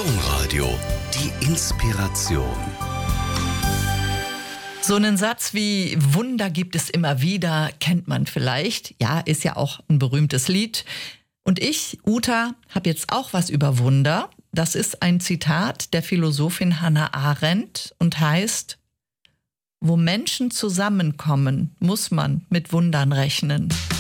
Domradio, die Inspiration. So einen Satz wie Wunder gibt es immer wieder, kennt man vielleicht. Ja, ist ja auch ein berühmtes Lied. Und ich, Uta, habe jetzt auch was über Wunder. Das ist ein Zitat der Philosophin Hannah Arendt und heißt: Wo Menschen zusammenkommen, muss man mit Wundern rechnen.